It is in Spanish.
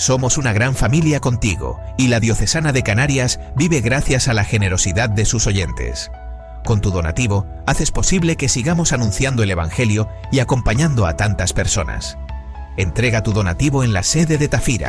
Somos una gran familia contigo y la Diocesana de Canarias vive gracias a la generosidad de sus oyentes. Con tu donativo, haces posible que sigamos anunciando el Evangelio y acompañando a tantas personas. Entrega tu donativo en la sede de Tafira